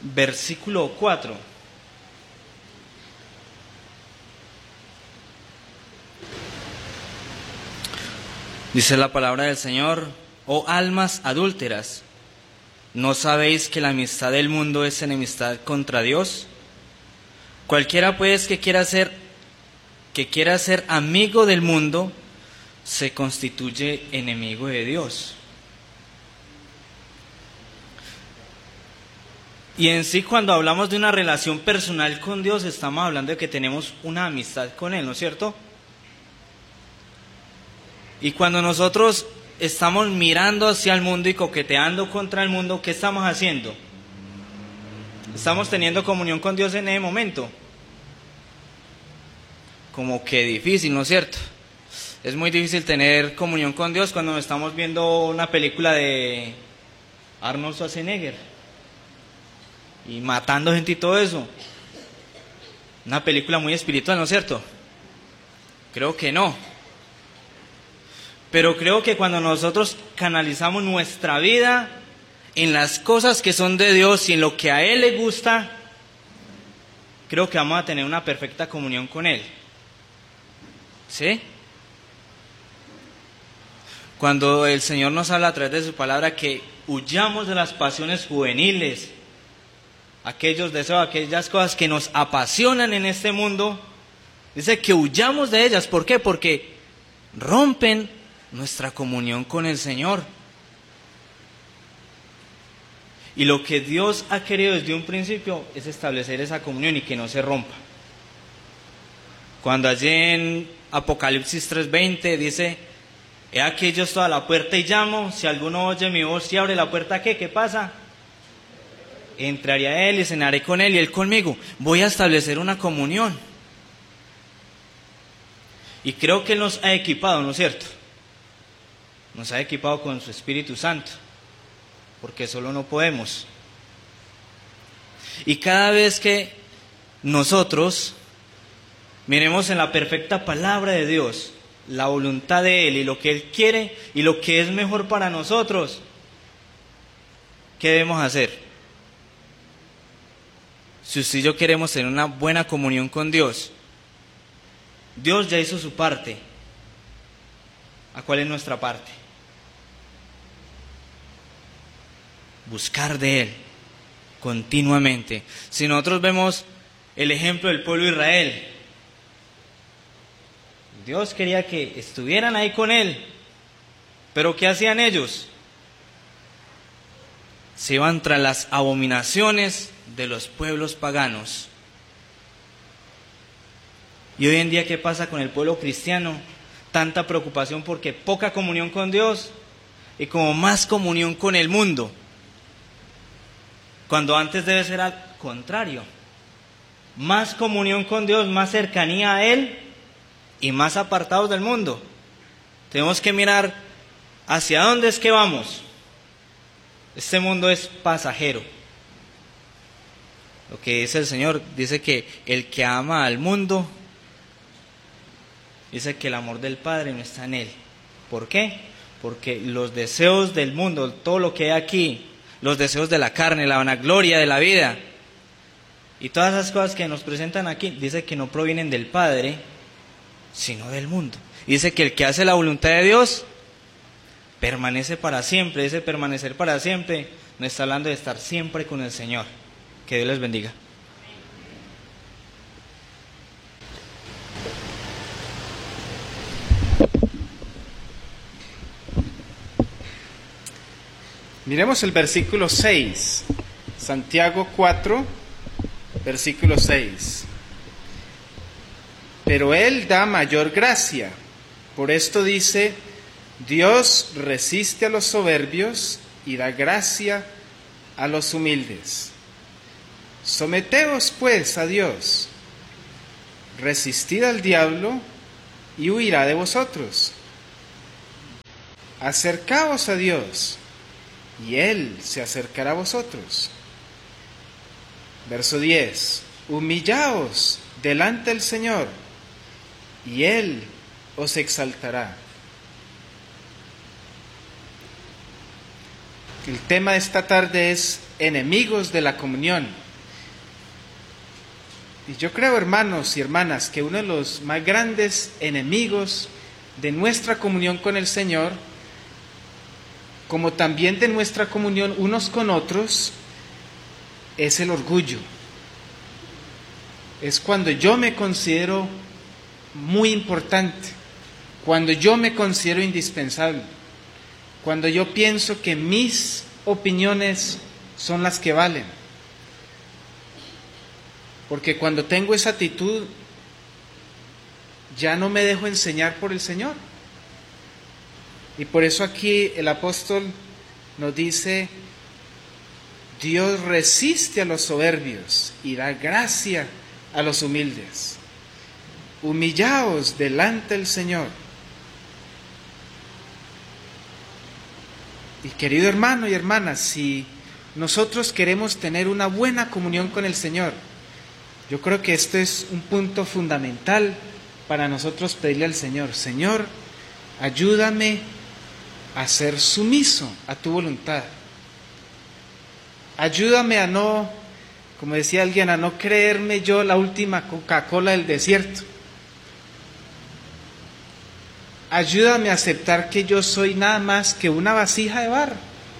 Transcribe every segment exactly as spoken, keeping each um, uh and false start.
versículo cuatro. Dice la palabra del Señor: oh almas adúlteras, ¿no sabéis que la amistad del mundo es enemistad contra Dios? Cualquiera pues que quiera ser, que quiera ser amigo del mundo, se constituye enemigo de Dios. Y en sí, cuando hablamos de una relación personal con Dios, estamos hablando de que tenemos una amistad con Él, ¿no es cierto? Y cuando nosotros estamos mirando hacia el mundo y coqueteando contra el mundo, ¿qué estamos haciendo? ¿Estamos teniendo comunión con Dios en ese momento? Como que difícil, ¿no es cierto? Es muy difícil tener comunión con Dios cuando estamos viendo una película de Arnold Schwarzenegger y matando gente y todo eso. Una película muy espiritual, ¿no es cierto? Creo que no. Pero creo que cuando nosotros canalizamos nuestra vida en las cosas que son de Dios y en lo que a Él le gusta, creo que vamos a tener una perfecta comunión con Él. ¿Sí? Cuando el Señor nos habla a través de su palabra que huyamos de las pasiones juveniles, aquellos deseos, aquellas cosas que nos apasionan en este mundo, dice que huyamos de ellas. ¿Por qué? Porque rompen nuestra comunión con el Señor. Y lo que Dios ha querido desde un principio es establecer esa comunión y que no se rompa. Cuando allí en Apocalipsis tres veinte dice: he aquí yo estoy a la puerta y llamo, si alguno oye mi voz y abre la puerta, ¿qué? ¿Qué pasa? Entraré a Él y cenaré con Él y Él conmigo. Voy a establecer una comunión. Y creo que Él nos ha equipado, ¿no es cierto? Nos ha equipado con su Espíritu Santo, porque solo no podemos. Y cada vez que nosotros miremos en la perfecta palabra de Dios, la voluntad de Él y lo que Él quiere y lo que es mejor para nosotros, ¿qué debemos hacer? Si usted y yo queremos tener una buena comunión con Dios, Dios ya hizo su parte. ¿A cuál es nuestra parte? Buscar de Él continuamente. Si nosotros vemos el ejemplo del pueblo de Israel, Dios quería que estuvieran ahí con Él, pero ¿qué hacían ellos? Se iban tras las abominaciones de los pueblos paganos. Y hoy en día, ¿qué pasa con el pueblo cristiano? Tanta preocupación porque poca comunión con Dios y como más comunión con el mundo, cuando antes debe ser al contrario. Más comunión con Dios, más cercanía a Él y más apartados del mundo. Tenemos que mirar hacia dónde es que vamos. Este mundo es pasajero. Lo que dice el Señor, dice que el que ama al mundo, dice que el amor del Padre no está en él. ¿Por qué? Porque los deseos del mundo, todo lo que hay aquí, los deseos de la carne, la vanagloria de la vida y todas esas cosas que nos presentan aquí, dice que no provienen del Padre, sino del mundo. Y dice que el que hace la voluntad de Dios permanece para siempre. Ese permanecer para siempre nos está hablando de estar siempre con el Señor. Que Dios les bendiga. Miremos el versículo seis, Santiago cuatro, versículo seis. Pero Él da mayor gracia. Por esto dice: Dios resiste a los soberbios y da gracia a los humildes. Someteos pues a Dios, resistid al diablo y huirá de vosotros. Acercaos a Dios y Él se acercará a vosotros. Verso diez. Humillaos delante del Señor y Él os exaltará. El tema de esta tarde es enemigos de la comunión. Y yo creo, hermanos y hermanas, que uno de los más grandes enemigos de nuestra comunión con el Señor, como también de nuestra comunión unos con otros, es el orgullo. Es cuando yo me considero muy importante, cuando yo me considero indispensable, cuando yo pienso que mis opiniones son las que valen. Porque cuando tengo esa actitud, ya no me dejo enseñar por el Señor. Y por eso aquí el apóstol nos dice: Dios resiste a los soberbios y da gracia a los humildes. Humillaos delante del Señor. Y querido hermano y hermana, si nosotros queremos tener una buena comunión con el Señor, yo creo que este es un punto fundamental para nosotros pedirle al Señor: Señor, ayúdame a ser sumiso a tu voluntad. Ayúdame a no, como decía alguien, a no creerme yo la última Coca-Cola del desierto. Ayúdame a aceptar que yo soy nada más que una vasija de barro,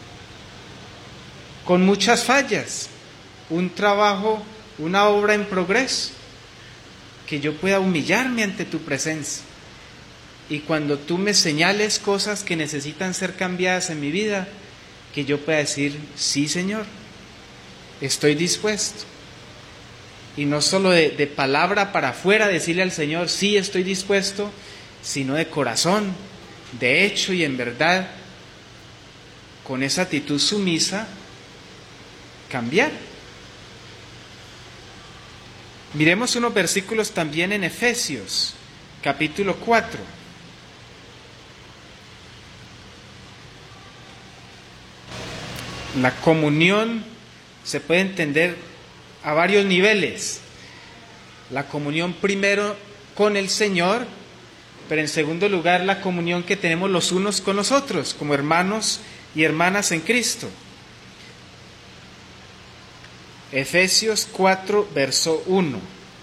con muchas fallas, un trabajo, una obra en progreso, que yo pueda humillarme ante tu presencia. Y cuando tú me señales cosas que necesitan ser cambiadas en mi vida, que yo pueda decir: sí, Señor, estoy dispuesto. Y no solo de, de palabra para afuera decirle al Señor: sí, estoy dispuesto, sino de corazón, de hecho y en verdad, con esa actitud sumisa, cambiar. Miremos unos versículos también en Efesios, capítulo cuatro. La comunión se puede entender a varios niveles. La comunión primero con el Señor, pero en segundo lugar la comunión que tenemos los unos con los otros, como hermanos y hermanas en Cristo. Efesios cuatro, verso uno.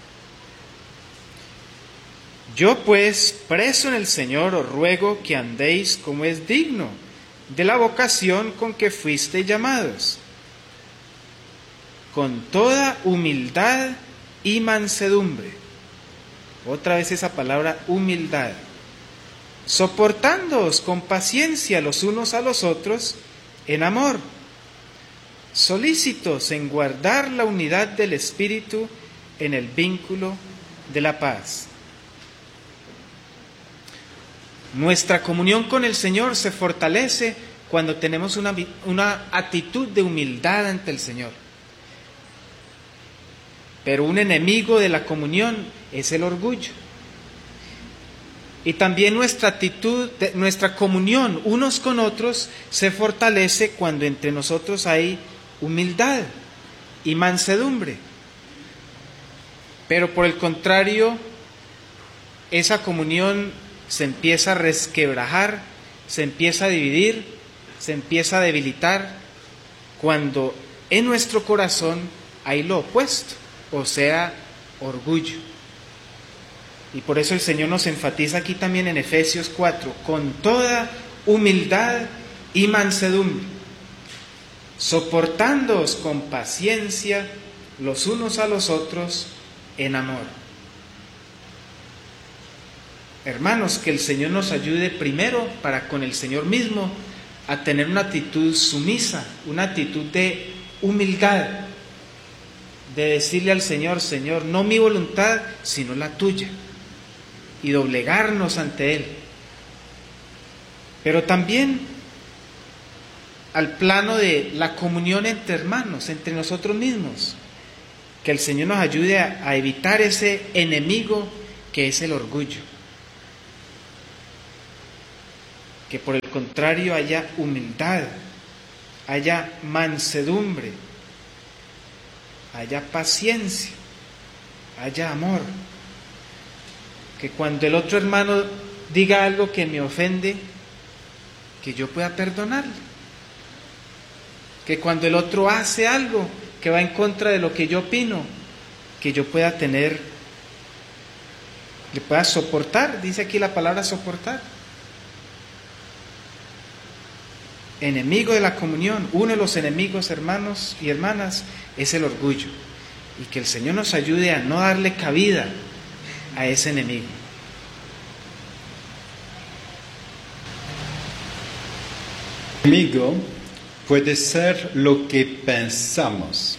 Yo pues, preso en el Señor, os ruego que andéis como es digno de la vocación con que fuisteis llamados, con toda humildad y mansedumbre. Otra vez esa palabra, humildad. Soportándoos con paciencia los unos a los otros en amor, solícitos en guardar la unidad del Espíritu en el vínculo de la paz. Nuestra comunión con el Señor se fortalece cuando tenemos una, una actitud de humildad ante el Señor. Pero un enemigo de la comunión es el orgullo. Y también nuestra actitud, nuestra comunión unos con otros se fortalece cuando entre nosotros hay humildad y mansedumbre. Pero por el contrario, esa comunión se empieza a resquebrajar, se empieza a dividir, se empieza a debilitar cuando en nuestro corazón hay lo opuesto, o sea, orgullo. Y por eso el Señor nos enfatiza aquí también en Efesios cuatro, con toda humildad y mansedumbre, soportándoos con paciencia los unos a los otros en amor. Hermanos, que el Señor nos ayude primero para con el Señor mismo a tener una actitud sumisa, una actitud de humildad, de decirle al Señor: Señor, no mi voluntad, sino la tuya, y doblegarnos ante Él. Pero también al plano de la comunión entre hermanos, entre nosotros mismos, que el Señor nos ayude a, a evitar ese enemigo que es el orgullo. Que por el contrario haya humildad, haya mansedumbre, haya paciencia, haya amor. Que cuando el otro hermano diga algo que me ofende, que yo pueda perdonarle. que cuando el otro hace algo que va en contra de lo que yo opino, que yo pueda tener, le pueda soportar, dice aquí la palabra soportar. Enemigo de la comunión, uno de los enemigos, hermanos y hermanas, es el orgullo. Y que el Señor nos ayude a no darle cabida a ese enemigo. Enemigo puede ser lo que pensamos.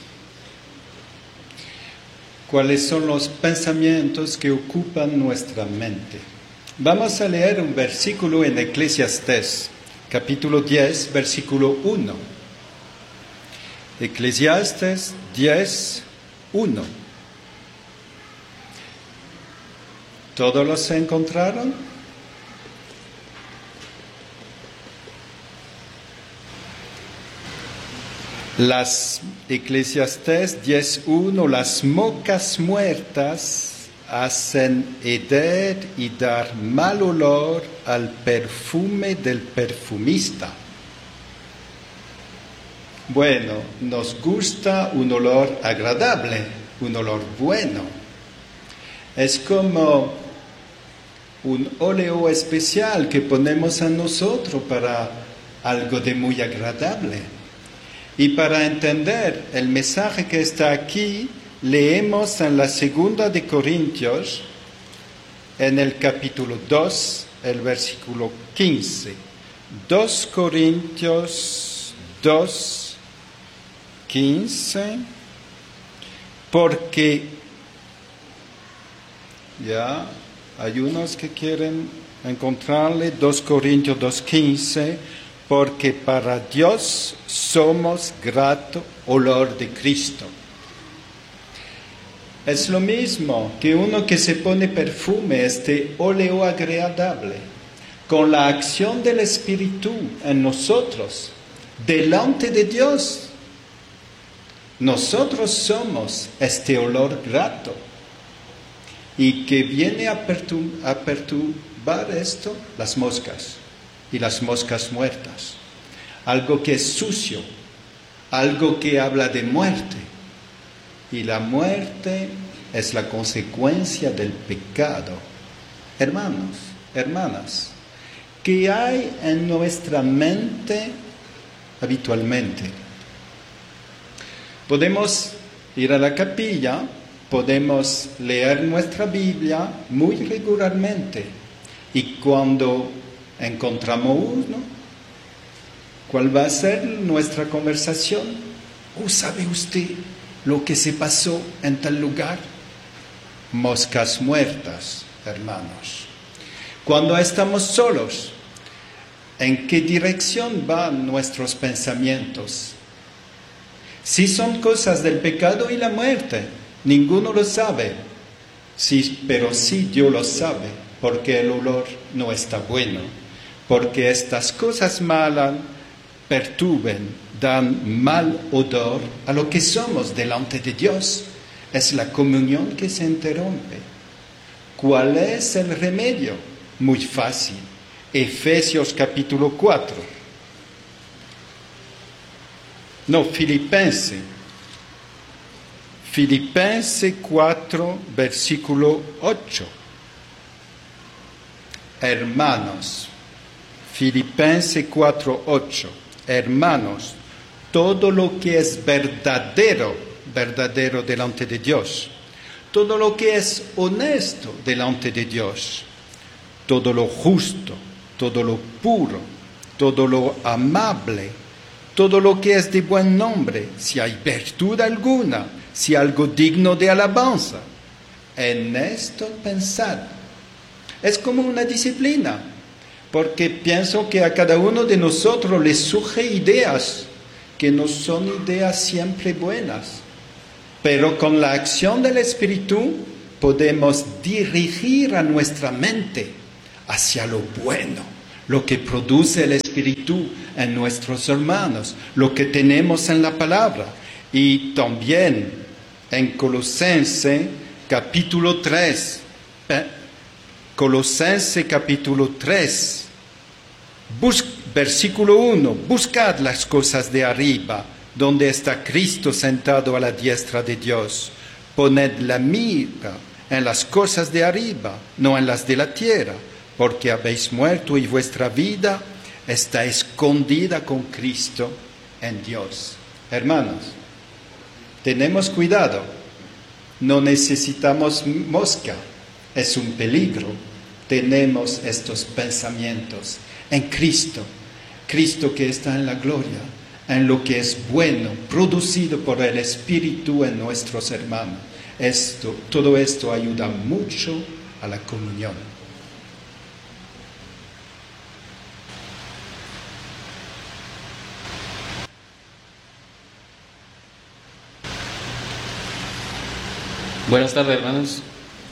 ¿Cuáles son los pensamientos que ocupan nuestra mente? Vamos a leer un versículo en Eclesiastés, capítulo diez, versículo uno. Eclesiastés diez, uno. ¿Todos los encontraron? Las Eclesiastés diez uno, las moscas muertas hacen heder y dar mal olor al perfume del perfumista. Bueno, nos gusta un olor agradable, un olor bueno. Es como un óleo especial que ponemos a nosotros para algo de muy agradable. Y para entender el mensaje que está aquí, leemos en la segunda de Corintios, en el capítulo dos, el versículo quince. dos Corintios dos, quince. Porque, ya, hay unos que quieren encontrarle, dos Corintios dos, quince. Porque para Dios somos grato olor de Cristo. Es lo mismo que uno que se pone perfume, este óleo agradable, con la acción del Espíritu en nosotros, delante de Dios. Nosotros somos este olor grato. ¿Y que viene a, pertur- a perturbar esto? Las moscas. Y las moscas muertas, algo que es sucio, algo que habla de muerte. Y la muerte es la consecuencia del pecado. Hermanos, hermanas, ¿qué hay en nuestra mente habitualmente? Podemos ir a la capilla, podemos leer nuestra Biblia muy regularmente, y cuando encontramos uno, ¿cuál va a ser nuestra conversación? ¿O sabe usted lo que se pasó en tal lugar? Moscas muertas, hermanos. Cuando estamos solos, ¿en qué dirección van nuestros pensamientos? Si son cosas del pecado y la muerte, ninguno lo sabe. Sí, pero sí Dios lo sabe, porque el olor no está bueno. Porque estas cosas malas perturben, dan mal odor a lo que somos delante de Dios. Es la comunión que se interrumpe. ¿Cuál es el remedio? Muy fácil. Efesios capítulo cuatro. No, Filipenses. Filipenses cuatro, versículo ocho. Hermanos. Filipenses cuatro, ocho. Hermanos, todo lo que es verdadero, verdadero delante de Dios, todo lo que es honesto delante de Dios, todo lo justo, todo lo puro, todo lo amable, todo lo que es de buen nombre, si hay virtud alguna, si algo digno de alabanza, en esto pensad. Es como una disciplina. Porque pienso que a cada uno de nosotros le surge ideas que no son ideas siempre buenas. Pero con la acción del Espíritu podemos dirigir a nuestra mente hacia lo bueno, lo que produce el Espíritu en nuestros hermanos, lo que tenemos en la palabra. Y también en Colosenses capítulo tres, Colosenses capítulo tres, bus- versículo uno, buscad las cosas de arriba, donde está Cristo sentado a la diestra de Dios. Poned la mira en las cosas de arriba, no en las de la tierra, porque habéis muerto y vuestra vida está escondida con Cristo en Dios. Hermanos, tenemos cuidado, no necesitamos mosca, es un peligro. Tenemos estos pensamientos en Cristo, Cristo que está en la gloria, en lo que es bueno, producido por el Espíritu en nuestros hermanos. Esto, todo esto ayuda mucho a la comunión. Buenas tardes, hermanos.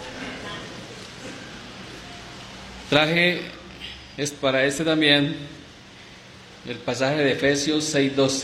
Traje es para este también el pasaje de Efesios seis doce.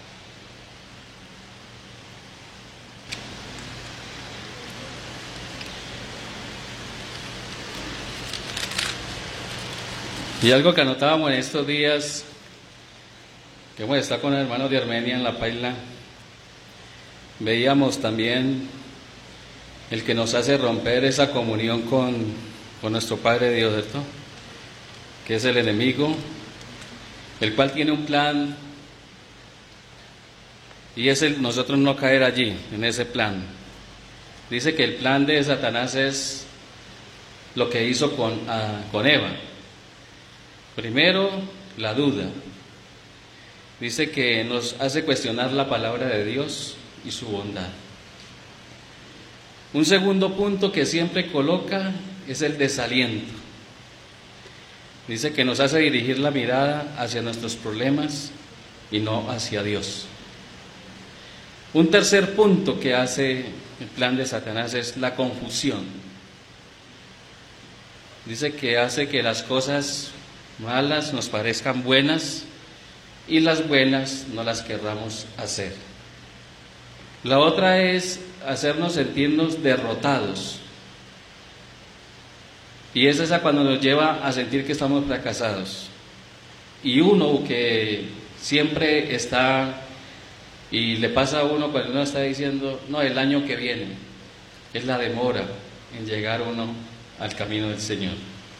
Y algo que anotábamos en estos días, que hemos estado con el hermano de Armenia en la Paila, veíamos también el que nos hace romper esa comunión con, con nuestro Padre Dios, ¿cierto? Que es el enemigo, el cual tiene un plan, y es el nosotros no caer allí, en ese plan. Dice que el plan de Satanás es lo que hizo con, uh, con Eva. Primero, la duda. Dice que nos hace cuestionar la palabra de Dios y su bondad. Un segundo punto que siempre coloca es el desaliento. Dice que nos hace dirigir la mirada hacia nuestros problemas y no hacia Dios. Un tercer punto que hace el plan de Satanás es la confusión. Dice que hace que las cosas malas nos parezcan buenas y las buenas no las querramos hacer. La otra es hacernos sentirnos derrotados. Y es esa cuando nos lleva a sentir que estamos fracasados. Y uno que siempre está, y le pasa a uno cuando uno está diciendo, no, el año que viene, es la demora en llegar uno al camino del Señor.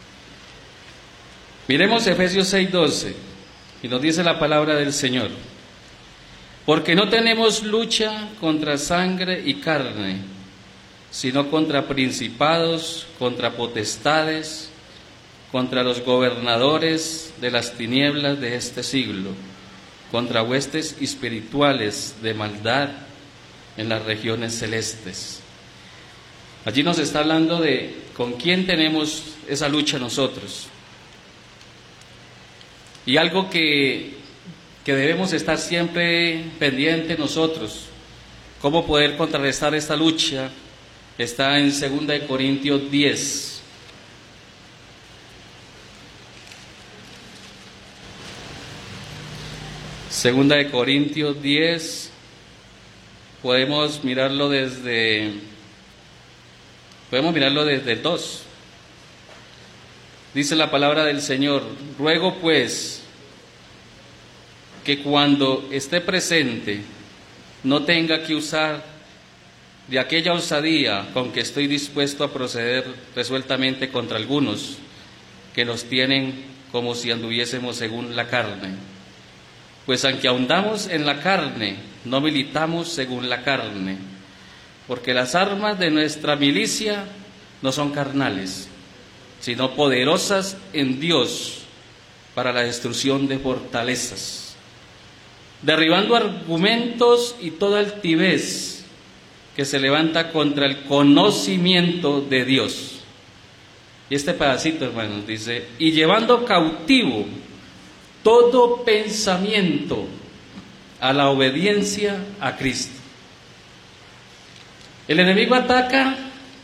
Miremos Efesios seis doce, y nos dice la palabra del Señor: porque no tenemos lucha contra sangre y carne, sino contra principados, contra potestades, contra los gobernadores de las tinieblas de este siglo, contra huestes espirituales de maldad en las regiones celestes. Allí nos está hablando de con quién tenemos esa lucha nosotros. Y algo que, que debemos estar siempre pendientes nosotros, cómo poder contrarrestar esta lucha, está en segunda de Corintios diez. Segunda de Corintios diez, podemos mirarlo desde, podemos mirarlo desde el dos. Dice la palabra del Señor: ruego pues que cuando esté presente no tenga que usar de aquella osadía con que estoy dispuesto a proceder resueltamente contra algunos que nos tienen como si anduviésemos según la carne. Pues aunque ahondamos en la carne, no militamos según la carne, porque las armas de nuestra milicia no son carnales, sino poderosas en Dios para la destrucción de fortalezas, derribando argumentos y toda altivez que se levanta contra el conocimiento de Dios. Y este pedacito, hermanos, dice: y llevando cautivo todo pensamiento a la obediencia a Cristo. El enemigo ataca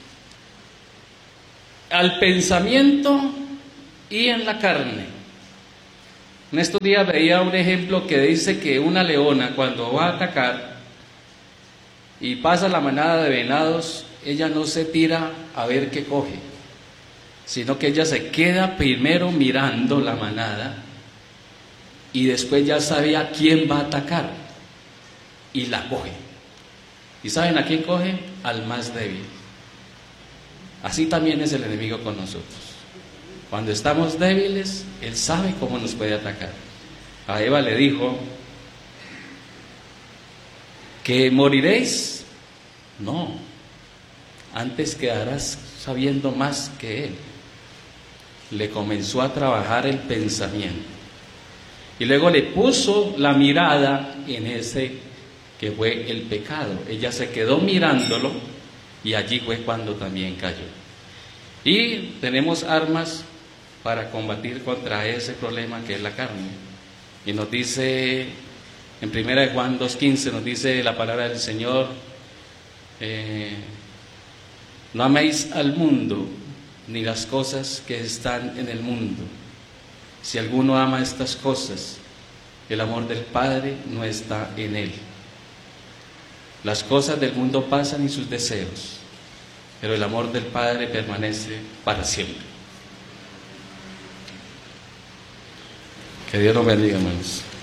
al pensamiento y en la carne. En estos días veía un ejemplo que dice que una leona, cuando va a atacar y pasa la manada de venados, ella no se tira a ver qué coge, sino que ella se queda primero mirando la manada y después ya sabe a quién va a atacar. y la coge. ¿Y saben a quién coge? Al más débil. Así también es el enemigo con nosotros. Cuando estamos débiles, él sabe cómo nos puede atacar. A Eva le dijo, ¿que moriréis? No, antes quedarás sabiendo más que él. Le comenzó a trabajar el pensamiento. Y luego le puso la mirada en ese que fue el pecado. Ella se quedó mirándolo y allí fue cuando también cayó. Y tenemos armas para combatir contra ese problema que es la carne. Y nos dice, en primera de Juan dos quince, nos dice la palabra del Señor, eh, no améis al mundo ni las cosas que están en el mundo. Si alguno ama estas cosas, el amor del Padre no está en él. Las cosas del mundo pasan y sus deseos, pero el amor del Padre permanece para siempre. Que Dios nos bendiga, hermanos.